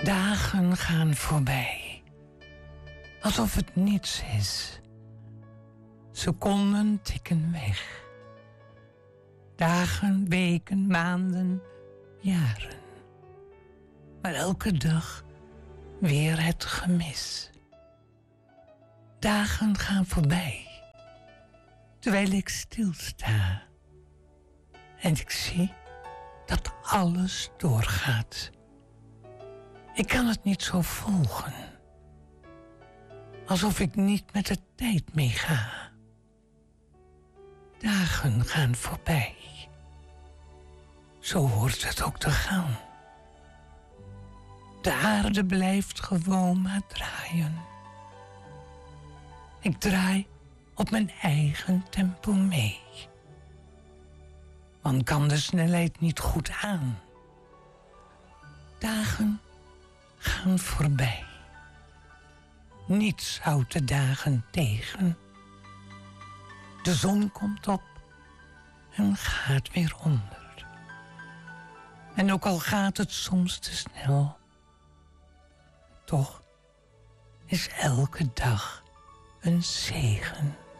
Dagen gaan voorbij, alsof het niets is. Seconden tikken weg. Dagen, weken, maanden, jaren. Maar elke dag weer het gemis. Dagen gaan voorbij, terwijl ik stilsta. En ik zie dat alles doorgaat. Ik kan het niet zo volgen. Alsof ik niet met de tijd meega. Dagen gaan voorbij. Zo hoort het ook te gaan. De aarde blijft gewoon maar draaien. Ik draai op mijn eigen tempo mee. Man kan de snelheid niet goed aan. Dagen gaan voorbij. Niets houdt de dagen tegen. De zon komt op en gaat weer onder. En ook al gaat het soms te snel, toch is elke dag een zegen.